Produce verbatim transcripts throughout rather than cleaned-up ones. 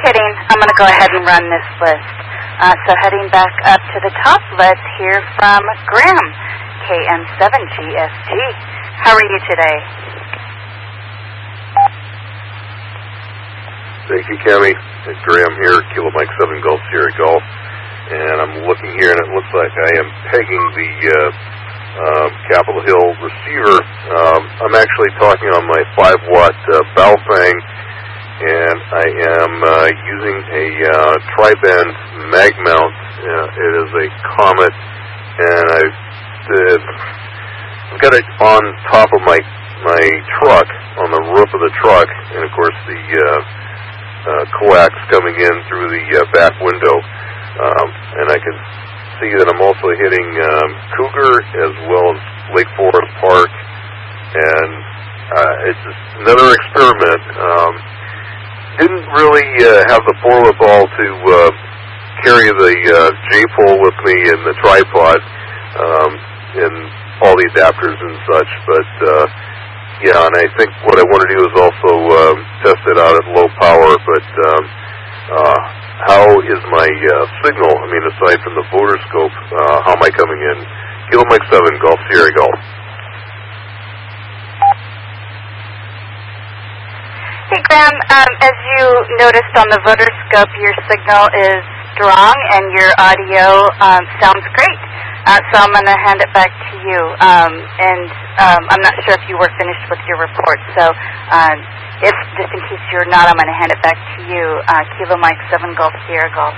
kidding. I'm going to go ahead and run this list. Uh, so heading back up to the top, let's hear from Graham, K M seven G S G. How are you today? Thank you, Cami. It's Graham here, Kilo Mike seven Golf Sierra Golf. And I'm looking here, and it looks like I am pegging the uh, uh, Capitol Hill receiver. Um, I'm actually talking on my five watt uh, Baofeng, and I am uh, using a uh, tri-band mag mount. Uh, it is a Comet, and I've, uh, I've got it on top of my my truck, on the roof of the truck, and of course the uh, uh, coax coming in through the uh, back window. Um, and I can see that I'm also hitting um, Cougar as well as Lake Forest Park, and uh, it's just another experiment. Um, didn't really uh, have the forewithal to uh, carry the uh, J-pole with me and the tripod um, and all the adapters and such, but uh, yeah, and I think what I want to do is also uh, test it out at low power, but um, uh, how is my uh, signal? I mean, aside from the border scope, uh, how am I coming in? Kilo Mike seven, Golf Sierra Golf. Hey, Graham, um, as you noticed on the voter scope, your signal is strong and your audio um, sounds great. Uh, so I'm going to hand it back to you. Um, and um, I'm not sure if you were finished with your report. So um, if, just in case you're not, I'm going to hand it back to you. Uh, Kilo Mike seven, Golf Sierra Golf.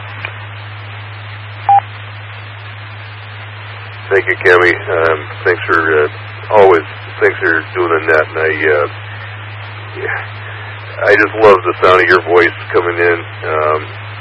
Thank you, Cami. Um, thanks for uh, always. Thanks for doing the net. And I, uh, yeah, I just love the sound of your voice coming in. Um,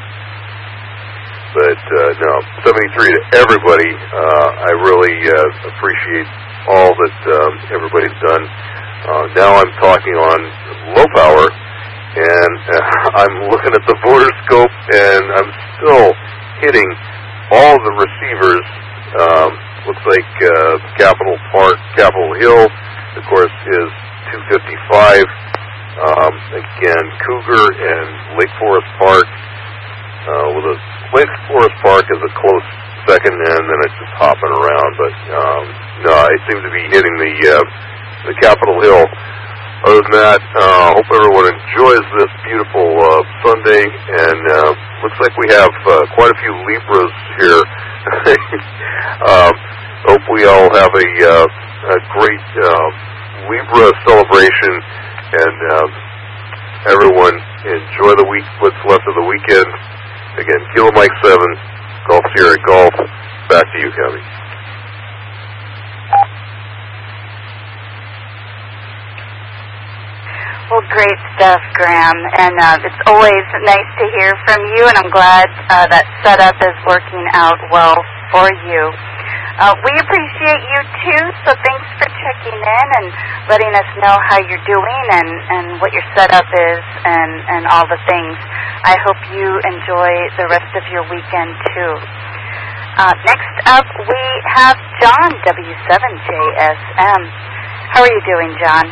But, uh, no, seventy-three to everybody. Uh, I really uh, appreciate all that um, everybody's done. Uh, now I'm talking on low power, and uh, I'm looking at the border scope, and I'm still hitting all the receivers. Um, looks like uh, Capitol Park, Capitol Hill, of course, is two fifty-five. Um, again, Cougar and Lake Forest Park uh, with a Lake Forest Park is a close second, and then it's just hopping around. But um, no, I seem to be hitting the uh, the Capitol Hill. Other than that, I uh, hope everyone enjoys this beautiful uh, Sunday. And uh, looks like we have uh, quite a few Libras here. um, hope we all have a, uh, a great uh, Libra celebration, and uh, everyone enjoy the week. What's left of the weekend. Again, Kilo Mike seven, Golf Sierra Golf. Back to you, Cami. Well, great stuff, Graham. And uh, it's always nice to hear from you, and I'm glad uh, that setup is working out well for you. Uh, we appreciate you, too, so thanks for checking in and letting us know how you're doing and, and what your setup is and, and all the things. I hope you enjoy the rest of your weekend, too. Uh, next up, we have John, W seven J S M. How are you doing, John?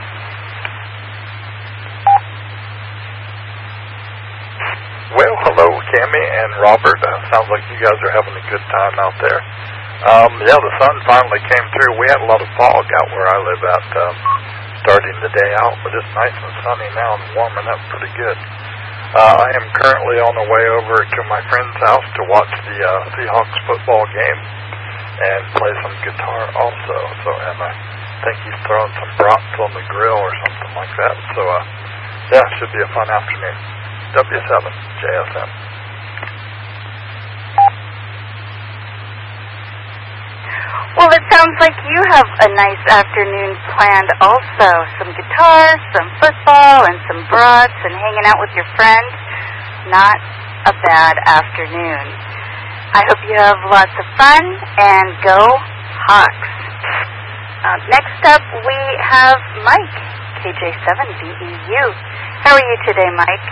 Well, hello, Cami and Robert. Uh, sounds like you guys are having a good time out there. Um, yeah, the sun finally came through. We had a lot of fog out where I live at um, starting the day out, but it's nice and sunny now and warming up pretty good. Uh, I am currently on the way over to my friend's house to watch the uh, Seahawks football game and play some guitar also. So, and I think he's throwing some brats on the grill or something like that. So, uh, yeah, it should be a fun afternoon. W seven J S M. Well, it sounds like you have a nice afternoon planned also. Some guitar, some football, and some brats, and hanging out with your friends. Not a bad afternoon. I hope you have lots of fun, and go Hawks. Uh, next up, we have Mike, K J seven B E U. How are you today, Mike?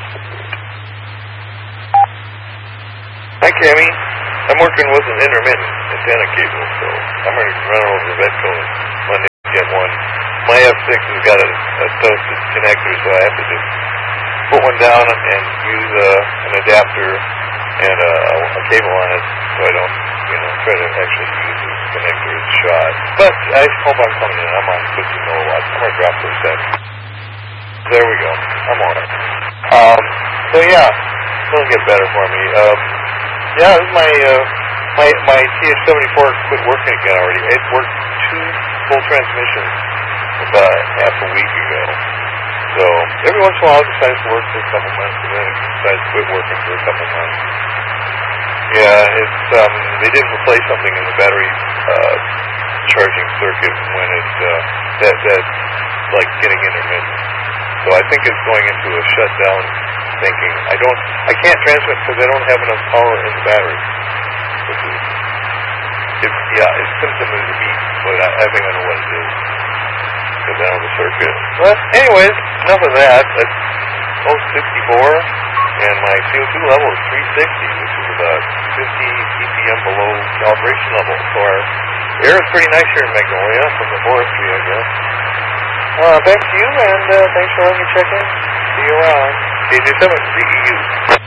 Hi, Cami. I'm working with an intermittent antenna cable, so I'm going to run over to Vetco Monday to get one. My F six has got a, a toasted connector, so I have to just put one down and, and use a, an adapter and a, a cable on it, so I don't, you know, try to actually use this connector as shot. But I hope I'm coming in. I'm on fifty milliwatts. I'm going to drop for a sec. There we go. I'm on it. Um, so yeah, it'll get better for me. Um, yeah, this is my, uh, my, my T H seventy-four quit working again already. It worked two full transmissions about half a week ago. So every once in a while it decides to work for a couple months, and then it decides to quit working for a couple months. Yeah, it's um, they didn't replace something in the battery uh, charging circuit when it uh, that that's like getting intermittent. So I think it's going into a shutdown thinking. I don't, I can't transmit because I don't have enough power in the battery. Which is, it's yeah, its symptom is heat, but I, I think I know what it is. Down the circuit. But anyways, enough of that. That's oh sixty-four, and my C O two level is three sixty, which is about fifty p p m below calibration level. So our air is pretty nice here in Magnolia from the forestry, I guess. Uh, back to you, and uh, thanks for letting me check in. See you around. K J seven, Z E U.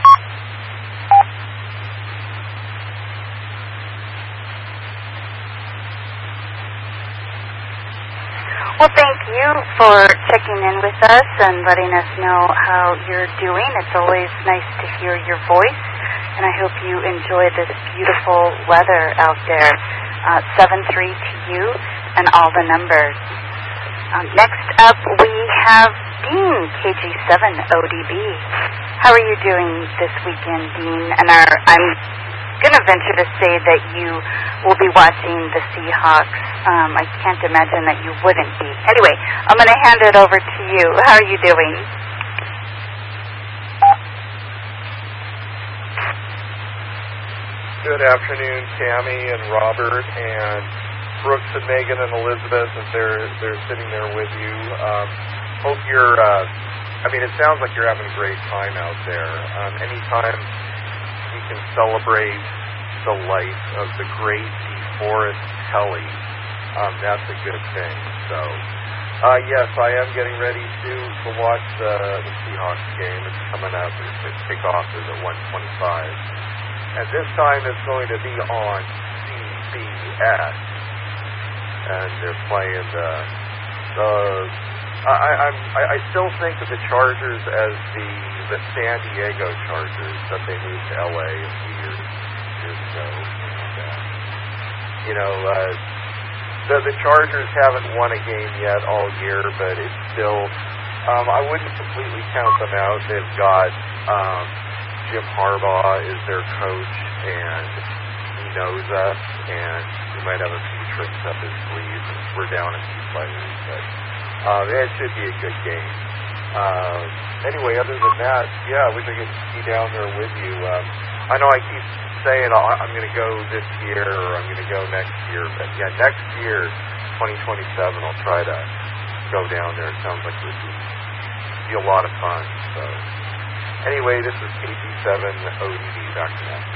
Well, thank you for checking in with us and letting us know how you're doing. It's always nice to hear your voice, and I hope you enjoy this beautiful weather out there. Uh, seven three to you and all the numbers. Um, next up, we have Dean, K G seven O D B. How are you doing this weekend, Dean? And our, I'm going to venture to say that you will be watching the Seahawks. Um, I can't imagine that you wouldn't be. Anyway, I'm going to hand it over to you. How are you doing? Good afternoon, Tammy and Robert and Brooks and Megan and Elizabeth, as they're they're sitting there with you. Um, hope you're. Uh, I mean, it sounds like you're having a great time out there. Um, anytime we can celebrate the life of the great DeForest Kelley, um, that's a good thing. So, uh, yes, I am getting ready to, to watch the, the Seahawks game. It's coming up. The kickoff is at one twenty-five. And this time it's going to be on C B S. And they're playing the... the I, I'm, I, I still think of the Chargers as the, the San Diego Chargers that they moved to L A a few years, years ago. And, uh, you know, uh, the, the Chargers haven't won a game yet all year, but it's still, um, I wouldn't completely count them out. They've got um, Jim Harbaugh is their coach, and he knows us, and we might have a few tricks up his sleeve. We're down a few players, but uh, it should be a good game. Uh, anyway, other than that, yeah, I wish I could be down there with you. Um, I know I keep saying I'll, I'm going to go this year or I'm going to go next year, but yeah, next year, twenty twenty-seven, I'll try to go down there. It sounds like it would be, be a lot of fun. So, anyway, this is K G seven O D B. Back to that.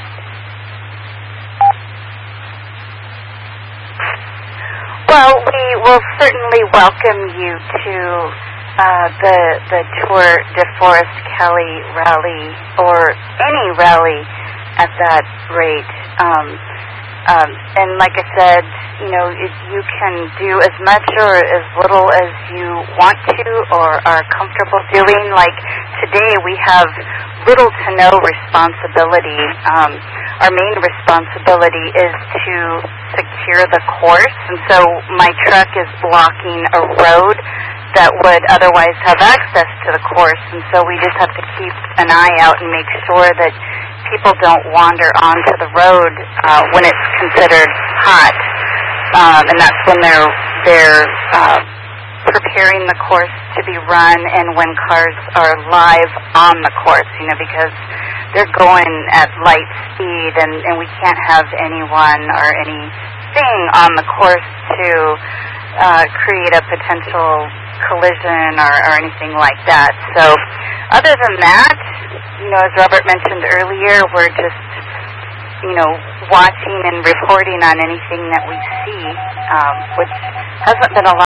Well, we will certainly welcome you to uh, the the Tour DeForest Kelley rally, or any rally at that rate. Um, um, and like I said, you know, it, you can do as much or as little as you want to or are comfortable doing. Like today, we have little to no responsibility. Um, our main responsibility is to secure the course, and so my truck is blocking a road that would otherwise have access to the course, and so we just have to keep an eye out and make sure that people don't wander onto the road uh, when it's considered hot, um, and that's when they're they're uh, preparing the course to be run, and when cars are live on the course, you know, because they're going at light speed, and, and we can't have anyone or anything on the course to uh, create a potential collision or, or anything like that. So other than that, you know, as Robert mentioned earlier, we're just, you know, watching and reporting on anything that we see, um, which hasn't been a lot.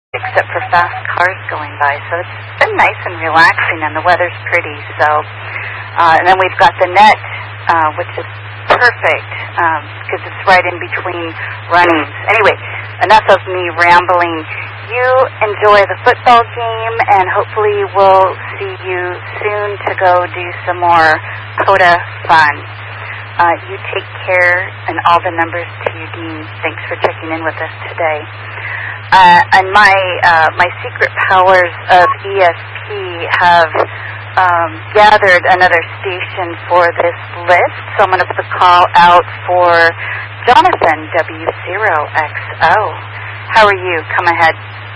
except for fast cars going by. So it's been nice and relaxing, and the weather's pretty. So, uh, and then we've got the net, uh, which is perfect because um, it's right in between runnings. Anyway, enough of me rambling. You enjoy the football game, and hopefully we'll see you soon to go do some more COTA fun. Uh, you take care, and all the numbers to you, Dean. Thanks for checking in with us today. Uh, and my uh, my secret powers of E S P have um, gathered another station for this list, so I'm going to put the call out for Jonathan, W zero X O. How are you? Come ahead.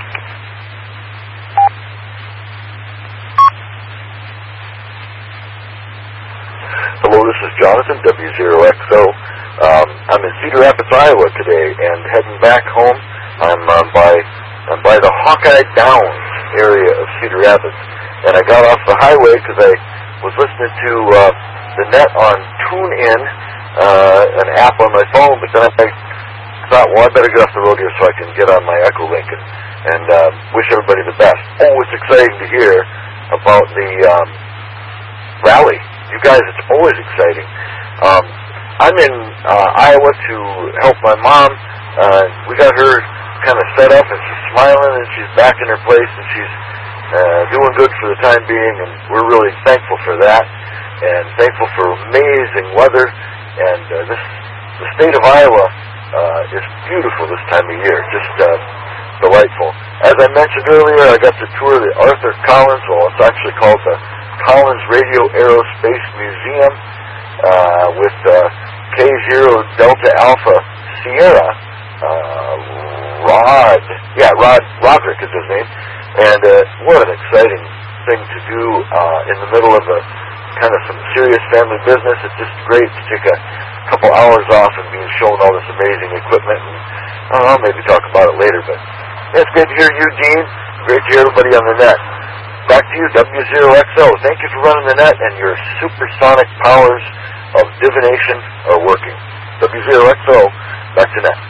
Hello, this is Jonathan, W zero X O. Um, I'm in Cedar Rapids, Iowa today, and heading back home. I'm uh, by I'm by the Hawkeye Downs area of Cedar Rapids, and I got off the highway because I was listening to uh, the net on TuneIn, uh, an app on my phone. But then I thought, well, I better get off the road here so I can get on my Echolink and, and uh, wish everybody the best. Oh, it's exciting to hear about the um, rally. You guys, it's always exciting. Um, I'm in uh, Iowa to help my mom. Uh, we got her kind of set up, and she's smiling, and she's back in her place, and she's uh, doing good for the time being, and we're really thankful for that, and thankful for amazing weather. And uh, this, the state of Iowa uh, is beautiful this time of year, just uh, delightful. As I mentioned earlier, I got to tour the Arthur Collins, well, it's actually called the Collins Radio Aerospace Museum, uh, with uh, K zero Delta Alpha Sierra, uh, Rod, yeah, Rod Roderick is his name, and uh, what an exciting thing to do uh, in the middle of a kind of some serious family business. It's just great to take a couple hours off and being shown all this amazing equipment, and I don't know, maybe talk about it later, but it's great to hear you, Dean. Great to hear everybody on the net. Back to you, W zero X O. Thank you for running the net, and your supersonic powers of divination are working. W zero X O, back to net.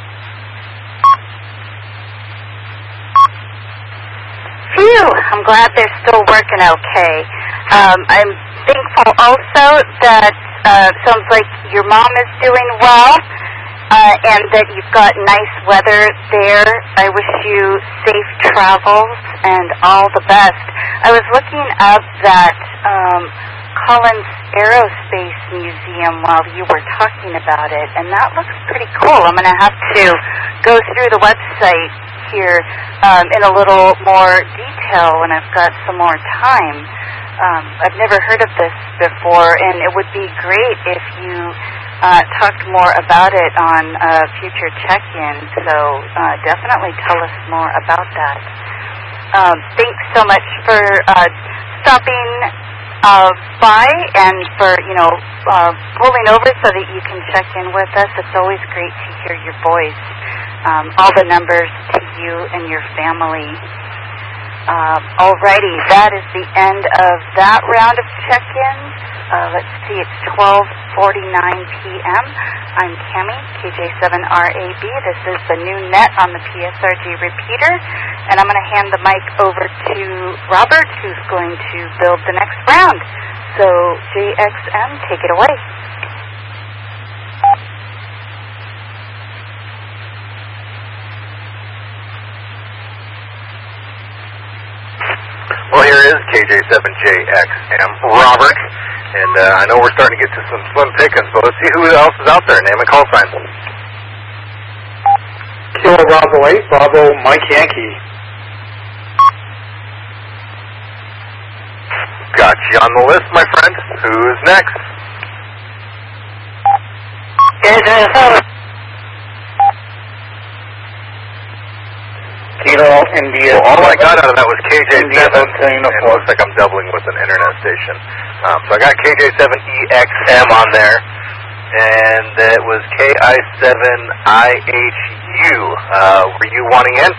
Phew, I'm glad they're still working okay. Um, I'm thankful also that uh, sounds like your mom is doing well, uh, and that you've got nice weather there. I wish you safe travels and all the best. I was looking up that um, Collins Aerospace Museum while you were talking about it, and that looks pretty cool. I'm going to have to go through the website here um, in a little more detail when I've got some more time. Um, I've never heard of this before, and it would be great if you uh, talked more about it on a future check-in, so uh, definitely tell us more about that. Um, thanks so much for uh, stopping uh, by and for, you know, uh, pulling over so that you can check in with us. It's always great to hear your voice. Um, all the numbers to you and your family. Uh, alrighty, that is the end of that round of check-ins. Uh, let's see, it's twelve forty-nine p.m. I'm Cami, K J seven R A B. This is the new net on the P S R G repeater, and I'm going to hand the mic over to Robert, who's going to build the next round. So, J X M, take it away. Well, here is K J seven J X M, Robert, and uh, I know we're starting to get to some slim pickings, but let's see who else is out there. Name and call sign. Kilo Bravo eight, Bravo Mike Yankee. Got you on the list, my friend. Who's next? K J seven. Kilo India. Well, all I got out of that was K J seven, and it looks like I'm doubling with an internet station. Um, so I got K J seven E X M on there, and it was K I seven I H U. Uh, were you wanting in?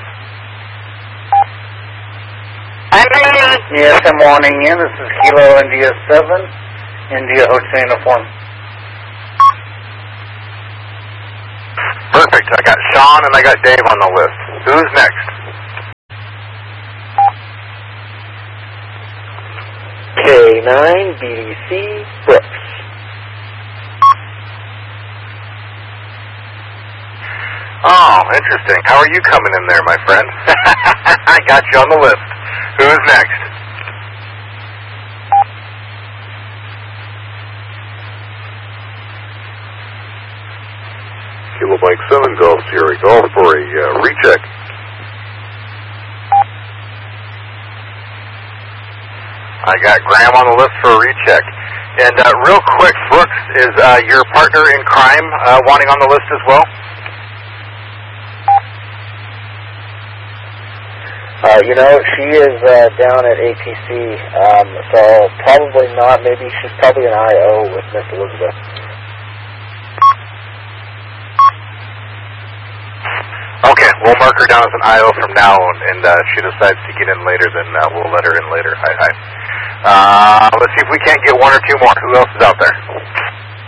I'm in. Yes, I'm wanting in. This is Kilo India seven, India Hotel Uniform. Perfect. I got Sean and I got Dave on the list. Who's next? nine, B D C, Brooks. Oh, interesting. How are you coming in there, my friend? I got you on the list. Who's next? Kilo Mike seven Golf Sierra Golf for a uh, recheck. I got Graham on the list for a recheck. And uh, real quick, Brooks, is uh, your partner in crime uh, wanting on the list as well? Uh, you know, she is uh, down at A P C, um, so probably not. Maybe she's probably an I O with Miss Elizabeth. Okay, we'll mark her down as an I O from now on, and uh, if she decides to get in later, then uh, we'll let her in later. Hi, hi. Uh, let's see if we can't get one or two more. Who else is out there?